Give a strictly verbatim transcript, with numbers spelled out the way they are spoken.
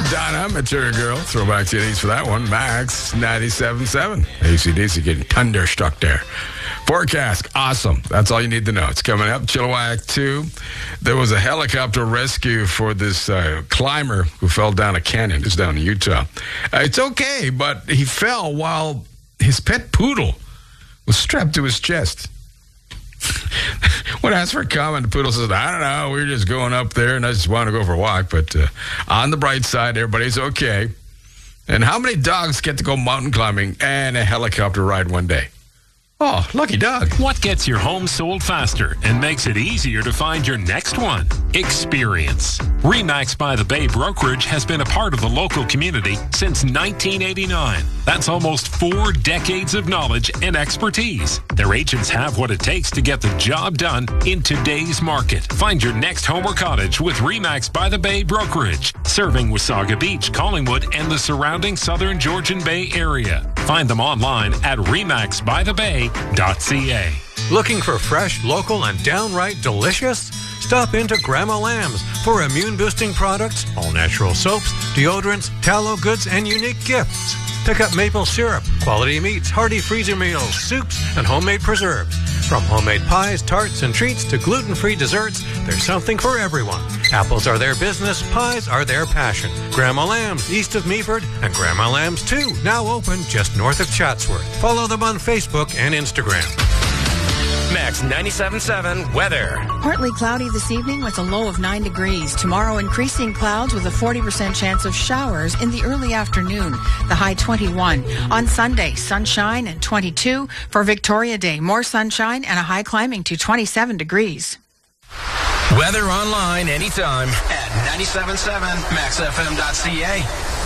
Madonna, Material Girl. Throwback to the for that one. Max ninety-seven point seven. A C D C getting thunderstruck there. Forecast, awesome. That's all you need to know. It's coming up. Chilliwack two. There was a helicopter rescue for this uh, climber who fell down a canyon. It's down in Utah. Uh, it's okay, but he fell while his pet poodle was strapped to his chest. When asked for a comment, the poodle says, I don't know, we were just going up there and I just want to go for a walk. But uh, on the bright side, everybody's okay. And how many dogs get to go mountain climbing and a helicopter ride one day? Oh, lucky dog. What gets your home sold faster and makes it easier to find your next one? Experience. RE/MAX by the Bay Brokerage has been a part of the local community since nineteen eighty-nine. That's almost four decades of knowledge and expertise. Their agents have what it takes to get the job done in today's market. Find your next home or cottage with RE/MAX by the Bay Brokerage, serving Wasaga Beach, Collingwood, and the surrounding southern Georgian Bay area. Find them online at remax by the bay dot c a. Looking for fresh, local, and downright delicious? Stop into Grandma Lamb's for immune-boosting products, all-natural soaps, deodorants, tallow goods, and unique gifts. Pick up maple syrup, quality meats, hearty freezer meals, soups, and homemade preserves. From homemade pies, tarts, and treats to gluten-free desserts, there's something for everyone. Apples are their business, pies are their passion. Grandma Lamb's, east of Meaford, and Grandma Lamb's two, now open just north of Chatsworth. Follow them on Facebook and Instagram. Max ninety-seven point seven weather. Partly cloudy this evening with a low of nine degrees. Tomorrow, increasing clouds with a forty percent chance of showers in the early afternoon. The high twenty-one. On Sunday, sunshine and twenty-two. For Victoria Day, more sunshine and a high climbing to twenty-seven degrees. Weather online anytime at ninety-seven point seven max f m dot c a.